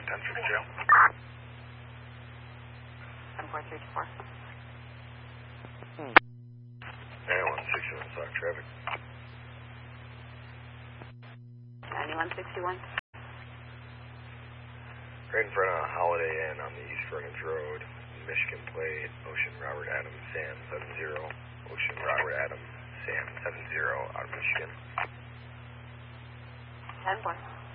1062. 74324. And 161 stock traffic. 9161. Right in front of Holiday Inn on the East Frontage Road, Michigan plate, Ocean Robert Adams, Sam 70. Ocean Robert Adams, Sam 70 out of Michigan. 10-1.